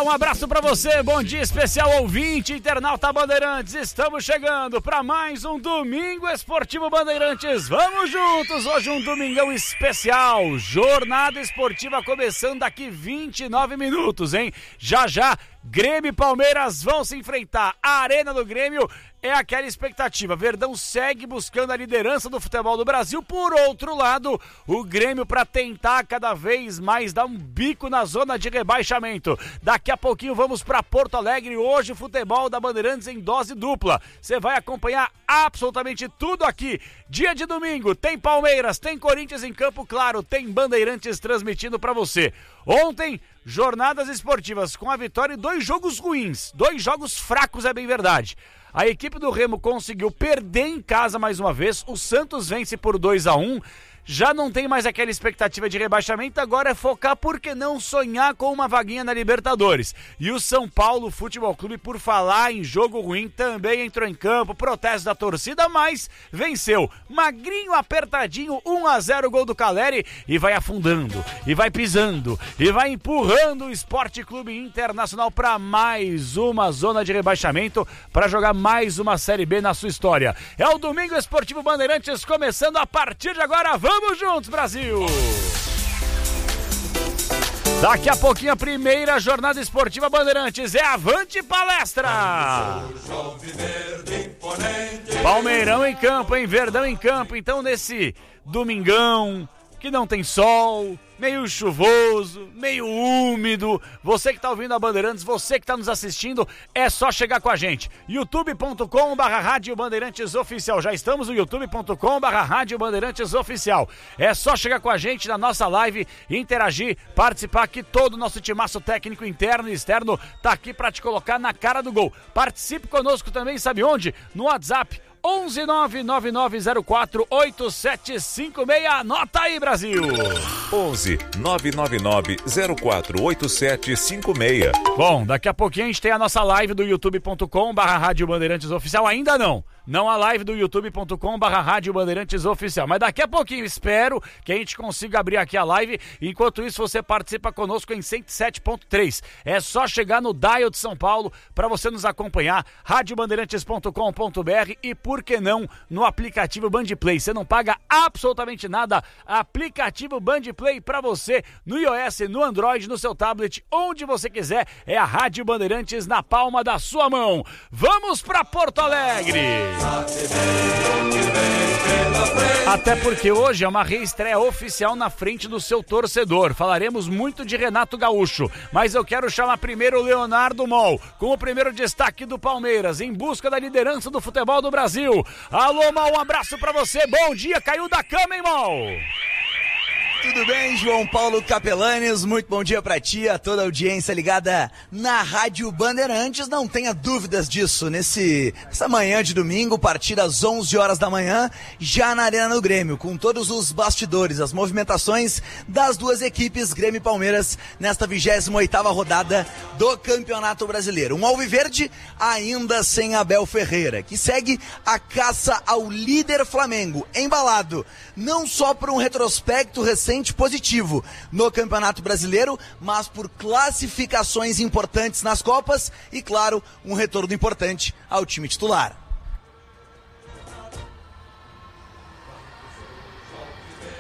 um abraço pra você, bom dia especial ouvinte, internauta Bandeirantes, estamos chegando pra mais um Domingo Esportivo Bandeirantes, vamos juntos, hoje um domingão especial, jornada esportiva começando daqui 29 minutos, hein? Já, Grêmio e Palmeiras vão se enfrentar, a Arena do Grêmio é aquela expectativa, Verdão segue buscando a liderança do futebol do Brasil, por outro lado, o Grêmio para tentar cada vez mais dar um bico na zona de rebaixamento. Daqui a pouquinho vamos para Porto Alegre, hoje o futebol da Bandeirantes em dose dupla, você vai acompanhar absolutamente tudo aqui, dia de domingo, tem Palmeiras, tem Corinthians em campo, claro, tem Bandeirantes transmitindo para você. Ontem, jornadas esportivas com a vitória e 2 jogos ruins, 2 jogos fracos, é bem verdade. A equipe do Remo conseguiu perder em casa mais uma vez, o Santos vence por 2-1, já não tem mais aquela expectativa de rebaixamento, agora é focar, por que não sonhar com uma vaguinha na Libertadores. E o São Paulo Futebol Clube, por falar em jogo ruim, também entrou em campo, protesto da torcida, mas venceu. Magrinho, apertadinho, 1-0 gol do Caleri, e vai afundando, e vai pisando, e vai empurrando o Sport Clube Internacional para mais uma zona de rebaixamento, para jogar mais uma Série B na sua história. É o Domingo Esportivo Bandeirantes começando a partir de agora, Vamos juntos, Brasil! Daqui a pouquinho a primeira jornada esportiva Bandeirantes é Avante Palestra! Palmeirão em campo, hein? Verdão em campo. Então nesse domingão que não tem sol, meio chuvoso, meio úmido, você que tá ouvindo a Bandeirantes, você que tá nos assistindo, é só chegar com a gente, youtube.com/Rádio Bandeirantes Oficial, já estamos no youtube.com/Rádio Bandeirantes Oficial, é só chegar com a gente na nossa live, interagir, participar, que todo o nosso timaço técnico interno e externo tá aqui pra te colocar na cara do gol. Participe conosco também, sabe onde? No WhatsApp 11999048756, anota aí, Brasil! 11999048756. Bom, daqui a pouquinho a gente tem a nossa live do youtube.com/Rádio Bandeirantes Oficial, ainda não a live do youtube.com/Rádio Bandeirantes Oficial, mas daqui a pouquinho espero que a gente consiga abrir aqui a live, enquanto isso você participa conosco em 107.3, é só chegar no Dial de São Paulo para você nos acompanhar, radiobandeirantes.com.br e por que não no aplicativo Bandplay, você não paga absolutamente nada, aplicativo Bandplay para você no iOS, no Android, no seu tablet, onde você quiser, é a Rádio Bandeirantes na palma da sua mão. Vamos para Porto Alegre! Até porque hoje é uma reestreia oficial na frente do seu torcedor. Falaremos muito de Renato Gaúcho, mas eu quero chamar primeiro o Leonardo Mol, com o primeiro destaque do Palmeiras, em busca da liderança do futebol do Brasil. Alô, Mol, um abraço pra você, bom dia, caiu da cama, hein, Mol? Tudo bem, João Paulo Capelanes? Muito bom dia pra ti, a toda a audiência ligada na Rádio Bandeirantes. Não tenha dúvidas disso, nessa manhã de domingo, a partir das 11 horas da manhã, já na Arena do Grêmio, com todos os bastidores, as movimentações das duas equipes, Grêmio e Palmeiras, nesta 28ª rodada do Campeonato Brasileiro. Um alviverde ainda sem Abel Ferreira, que segue a caça ao líder Flamengo, embalado não só por um retrospecto recente positivo no Campeonato Brasileiro, mas por classificações importantes nas Copas e, claro, um retorno importante ao time titular.